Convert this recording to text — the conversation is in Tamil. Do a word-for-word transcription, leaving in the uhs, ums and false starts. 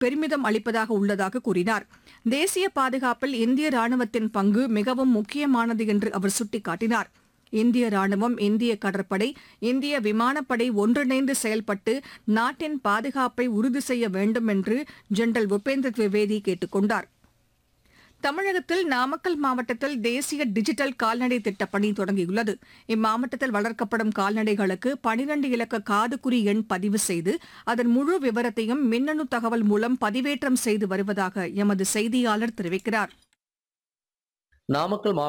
பெருமிதம் அளிப்பதாக உள்ளதாக கூறினார். தேசிய பாதுகாப்பில் இந்திய ராணுவத்தின் பங்கு மிகவும் முக்கியமானது என்று அவர் சுட்டிக்காட்டினார். இந்திய ராணுவம், இந்திய கடற்படை, இந்திய விமானப்படை ஒன்றிணைந்து செயல்பட்டு நாட்டின் பாதுகாப்பை உறுதி செய்ய வேண்டும் என்று ஜெனரல் பூபேந்தர் திவிவேதி கேட்டுக் கொண்டார். தமிழகத்தில் நாமக்கல் மாவட்டத்தில் தேசிய டிஜிட்டல் கால்நடை திட்டப் பணி தொடங்கியுள்ளது. இம்மாவட்டத்தில் வளர்க்கப்படும் கால்நடைகளுக்கு பனிரண்டு இலக்க காதுகுறி எண் பதிவு செய்து அதன் முழு விவரத்தையும் மின்னணு தகவல் மூலம் பதிவேற்றம் செய்து வருவதாக எமது செய்தியாளர் தெரிவிக்கிறார். நாமக்கல்